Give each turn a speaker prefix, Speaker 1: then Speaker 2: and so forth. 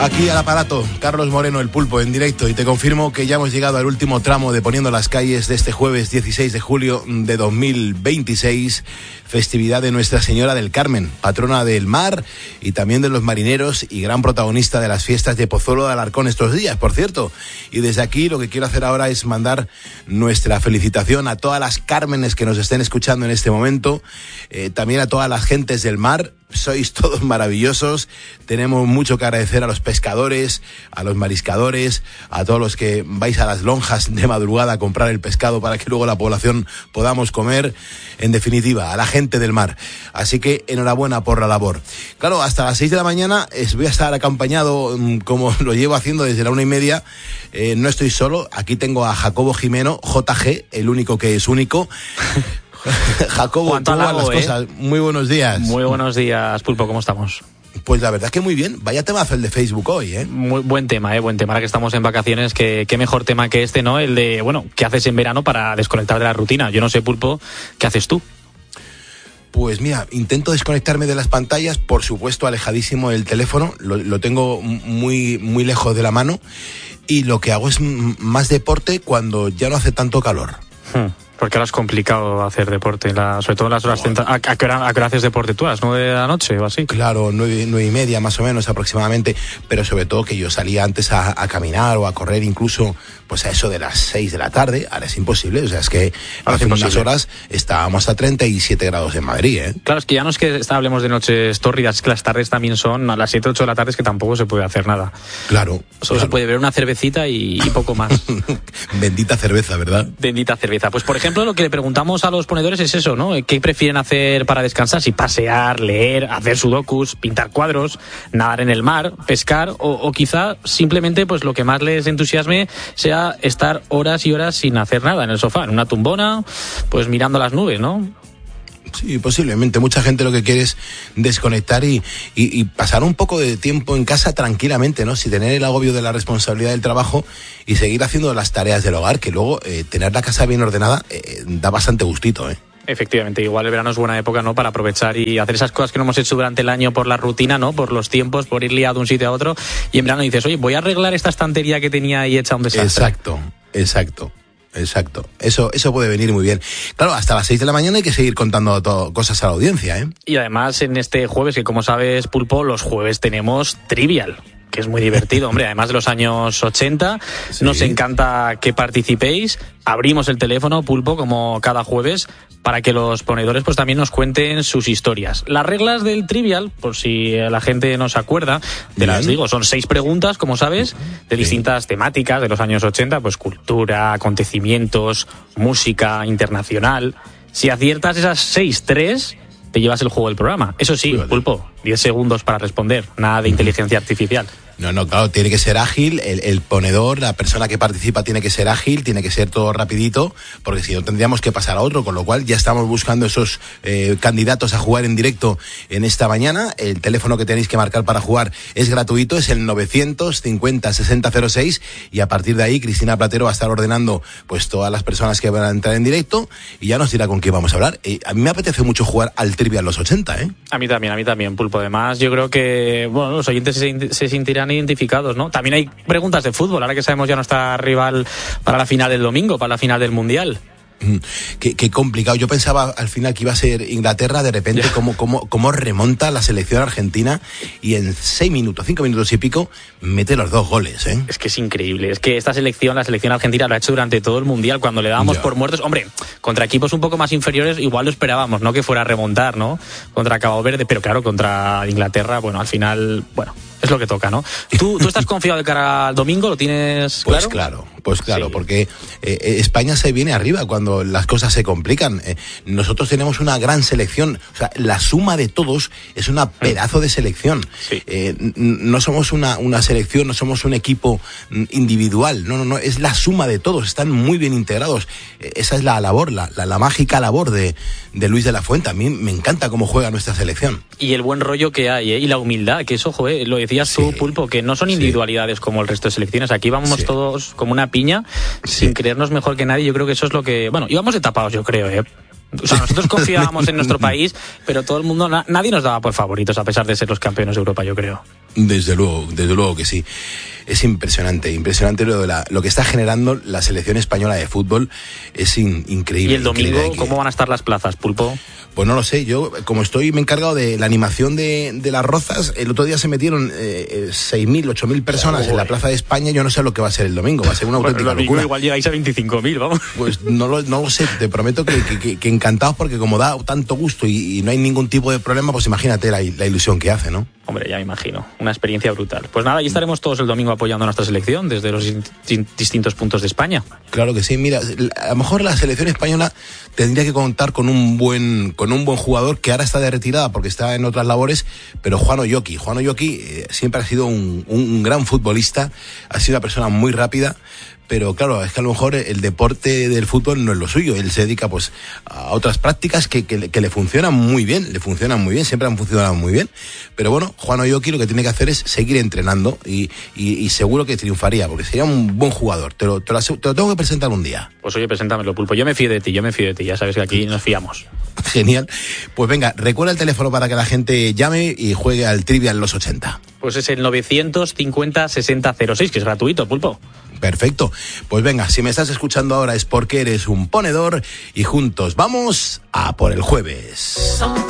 Speaker 1: Aquí al aparato, Carlos Moreno, el Pulpo, en directo, y te confirmo que ya hemos llegado al último tramo de Poniendo las Calles de este jueves 16 de julio de 2026, festividad de Nuestra Señora del Carmen, patrona del mar y también de los marineros y gran protagonista de las fiestas de Pozuelo de Alarcón estos días, por cierto. Y desde aquí lo que quiero hacer ahora es mandar nuestra felicitación a todas las Cármenes que nos estén escuchando en este momento, también a todas las gentes del mar. Sois todos maravillosos, tenemos mucho que agradecer a los pescadores, a los mariscadores, a todos los que vais a las lonjas de madrugada a comprar el pescado para que luego la población podamos comer, en definitiva, a la gente del mar. Así que enhorabuena por la labor. Claro, hasta las 6 de la mañana voy a estar acompañado, como lo llevo haciendo desde la 1:30, no estoy solo, aquí tengo a Jacobo Jimeno, JG, el único que es único. Jacobo, ¿cómo van las cosas? Muy buenos días.
Speaker 2: Muy buenos días, Pulpo, ¿cómo estamos?
Speaker 1: Pues la verdad es que muy bien. Vaya temazo el de Facebook hoy, ¿eh?
Speaker 2: Muy buen tema, buen tema. Ahora que estamos en vacaciones, qué mejor tema que este, ¿no? El de, bueno, ¿qué haces en verano para desconectar de la rutina? Yo no sé, Pulpo, ¿qué haces tú?
Speaker 1: Pues mira, intento desconectarme de las pantallas, por supuesto alejadísimo del teléfono, lo tengo muy, muy lejos de la mano, y lo que hago es más deporte cuando ya no hace tanto calor.
Speaker 2: Porque ahora es complicado hacer deporte, sobre todo en las horas ¿A qué hora haces deporte tú? ¿A las 9 de la noche o así?
Speaker 1: Claro, 9:30 más o menos aproximadamente, pero sobre todo que yo salía antes a caminar o a correr incluso pues a eso de las 6 de la tarde, ahora es imposible, o sea, es que hace unas horas estábamos a 37 grados en Madrid, ¿eh?
Speaker 2: Claro, es que ya no es que hablemos de noches tórridas, es que las tardes también son a las 7, 8 de la tarde, es que tampoco se puede hacer nada.
Speaker 1: Claro.
Speaker 2: Solo se puede beber una cervecita y poco más.
Speaker 1: Bendita cerveza, ¿verdad?
Speaker 2: Bendita cerveza. Pues por ejemplo, lo que le preguntamos a los ponedores es eso, ¿no? ¿Qué prefieren hacer para descansar? Si pasear, leer, hacer sudokus, pintar cuadros, nadar en el mar, pescar o quizá simplemente pues lo que más les entusiasme sea estar horas y horas sin hacer nada en el sofá, en una tumbona, pues mirando las nubes, ¿no?
Speaker 1: Sí, posiblemente. Mucha gente lo que quiere es desconectar y pasar un poco de tiempo en casa tranquilamente, ¿no? Sin tener el agobio de la responsabilidad del trabajo y seguir haciendo las tareas del hogar, que luego tener la casa bien ordenada da bastante gustito, ¿eh?
Speaker 2: Efectivamente, igual el verano es buena época, ¿no? Para aprovechar y hacer esas cosas que no hemos hecho durante el año por la rutina, ¿no? Por los tiempos, por ir liado de un sitio a otro. Y en verano dices, oye, voy a arreglar esta estantería que tenía ahí hecha un desastre.
Speaker 1: Exacto. Eso puede venir muy bien. Claro, hasta las 6 de la mañana hay que seguir contando cosas a la audiencia, ¿eh?
Speaker 2: Y además en este jueves, que como sabes, Pulpo, los jueves tenemos Trivial, que es muy divertido, hombre, además de los años 80, sí. Nos encanta que participéis, abrimos el teléfono, Pulpo, como cada jueves, para que los ponedores pues también nos cuenten sus historias. Las reglas del Trivial, por si la gente no se acuerda, te las digo, son 6 preguntas, como sabes, de distintas temáticas de los años 80, pues cultura, acontecimientos, música internacional. Si aciertas esas 3, te llevas el juego del programa. Eso sí, Pulpo, 10 segundos para responder, nada de inteligencia artificial.
Speaker 1: No, claro, tiene que ser ágil, el ponedor, la persona que participa tiene que ser ágil, tiene que ser todo rapidito, porque si no tendríamos que pasar a otro, con lo cual ya estamos buscando esos candidatos a jugar en directo en esta mañana. El teléfono que tenéis que marcar para jugar es gratuito, es el 950-6006, y a partir de ahí Cristina Platero va a estar ordenando pues todas las personas que van a entrar en directo y ya nos dirá con quién vamos a hablar. A mí me apetece mucho jugar al Trivial los 80, ¿eh?
Speaker 2: A mí también, Pulpo. Además, yo creo que los oyentes se sentirán identificados, ¿no? También hay preguntas de fútbol, ahora que sabemos ya nuestra rival para la final del domingo, para la final del Mundial.
Speaker 1: Qué complicado. Yo pensaba al final que iba a ser Inglaterra, de repente cómo remonta la selección argentina y en 5 minutos y pico mete los 2 goles, ¿eh?
Speaker 2: Es que es increíble, es que esta selección, la selección argentina lo ha hecho durante todo el Mundial, cuando le dábamos por muertos, hombre, contra equipos un poco más inferiores igual lo esperábamos, ¿no? Que fuera a remontar, ¿no? Contra Cabo Verde, pero claro, contra Inglaterra, al final, es lo que toca, ¿no? ¿Tú estás confiado de cara al domingo? ¿Lo tienes claro? Pues claro, sí. Porque España se viene arriba cuando las cosas se complican. Nosotros tenemos una gran selección, o sea, la suma de todos es una pedazo de selección. Sí. No somos una selección, no somos un equipo individual, no, es la suma de todos, están muy bien integrados. Esa es la labor, la mágica labor de Luis de la Fuente. A mí me encanta cómo juega nuestra selección. Y el buen rollo que hay, y la humildad, que eso, lo decías tú, Pulpo, que no son individualidades como el resto de selecciones. Aquí vamos todos como una piña, sin creernos mejor que nadie. Yo creo que eso es lo que... íbamos de tapados, yo creo, O sea, nosotros confiábamos en nuestro país, pero todo el mundo, nadie nos daba por favoritos a pesar de ser los campeones de Europa, yo creo.
Speaker 1: Desde luego que sí. Es impresionante lo que está generando la selección española de fútbol. Es increíble.
Speaker 2: ¿Y el domingo cómo van a estar las plazas, Pulpo?
Speaker 1: Pues no lo sé, yo me he encargado de la animación de las Rozas. El otro día se metieron 6.000, 8.000 personas en la Plaza de España. Yo no sé lo que va a ser el domingo, va a ser una auténtica locura.
Speaker 2: Igual llegáis a 25.000, vamos.
Speaker 1: Pues no lo sé, te prometo que encantados, porque como da tanto gusto y no hay ningún tipo de problema, pues imagínate la ilusión que hace, ¿no?
Speaker 2: Hombre, ya me imagino, una experiencia brutal. Pues nada, ahí estaremos todos el domingo apoyando a nuestra selección desde los distintos puntos de España.
Speaker 1: Claro que sí, mira, a lo mejor la selección española tendría que contar con un buen jugador que ahora está de retirada porque está en otras labores, pero Juan Oyoki siempre ha sido un gran futbolista, ha sido una persona muy rápida. Pero claro, es que a lo mejor el deporte del fútbol no es lo suyo. Él se dedica pues a otras prácticas que le funcionan muy bien, siempre han funcionado muy bien. Pero bueno, Juan Oyoki lo que tiene que hacer es seguir entrenando y seguro que triunfaría, porque sería un buen jugador. Te lo tengo que presentar un día.
Speaker 2: Pues oye, preséntamelo, Pulpo. Yo me fío de ti, ya sabes que aquí nos fiamos.
Speaker 1: Genial. Pues venga, recuerda el teléfono para que la gente llame y juegue al Trivial los 80.
Speaker 2: Pues es el 950-6006, que es gratuito, Pulpo.
Speaker 1: Perfecto. Pues venga, si me estás escuchando ahora es porque eres un ponedor y juntos vamos a por el jueves.